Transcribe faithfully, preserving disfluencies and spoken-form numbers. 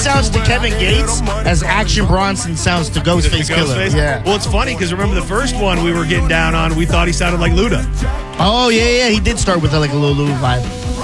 sounds to Kevin Gates as Action Bronson sounds to Ghostface Killer. Yeah. Well, it's funny because remember the first one we were getting down on, we thought he sounded like Luda. Oh, yeah, yeah. He did start with like a little Lulu vibe.